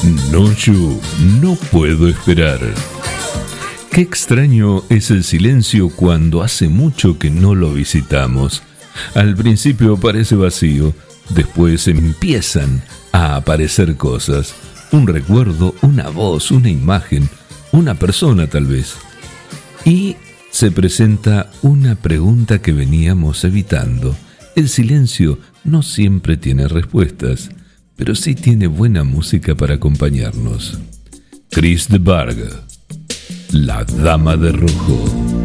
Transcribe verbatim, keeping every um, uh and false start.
No, yo no puedo esperar. Qué extraño es el silencio cuando hace mucho que no lo visitamos. Al principio parece vacío, después empiezan a aparecer cosas. Un recuerdo, una voz, una imagen, una persona tal vez. Y se presenta una pregunta que veníamos evitando. El silencio no siempre tiene respuestas, pero sí tiene buena música para acompañarnos. Chris de Burgh, La Dama de Rojo.